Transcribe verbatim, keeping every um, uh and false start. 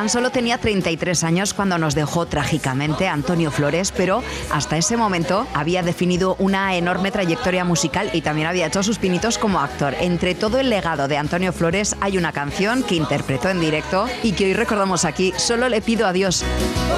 Tan solo tenía treinta y tres años cuando nos dejó trágicamente Antonio Flores, pero hasta ese momento había definido una enorme trayectoria musical y también había hecho sus pinitos como actor. Entre todo el legado de Antonio Flores hay una canción que interpretó en directo y que hoy recordamos aquí, Solo le pido a Dios.